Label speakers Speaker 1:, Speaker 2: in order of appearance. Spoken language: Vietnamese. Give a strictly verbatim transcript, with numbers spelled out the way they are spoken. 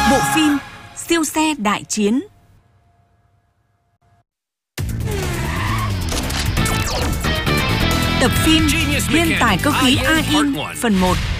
Speaker 1: Bộ phim Siêu xe đại chiến. Tập phim Thiên tài cơ khí a i phần một.